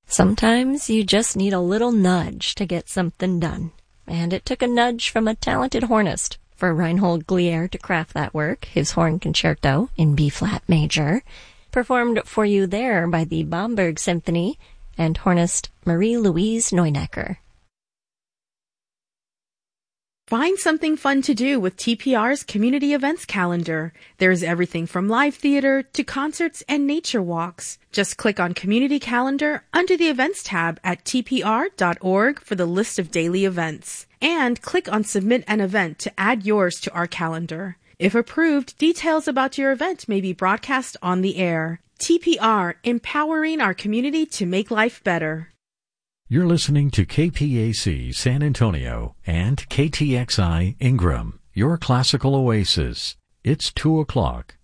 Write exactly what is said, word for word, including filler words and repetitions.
Sometimes you just need a little nudge to get something done. And it took a nudge from a talented hornist for Reinhold Glier to craft that work, his horn concerto in B-flat major, performed for you there by the Bamberg Symphony and hornist Marie-Louise Neunecker. Find something fun to do with T P R's community events calendar. There's everything from live theater to concerts and nature walks. Just click on Community Calendar under the Events tab at t p r dot org for the list of daily events. And click on Submit an Event to add yours to our calendar. If approved, details about your event may be broadcast on the air. T P R, empowering our community to make life better. You're listening to K P A C San Antonio and K T X I Ingram, your classical oasis. It's two o'clock.